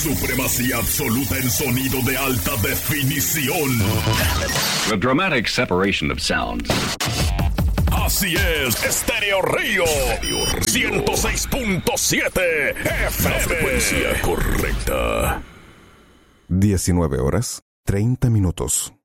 Supremacía absoluta en sonido de alta definición. The dramatic separation of sounds. Así es, Estéreo Río 106.7 FM. La frecuencia correcta. 19 horas, 30 minutos.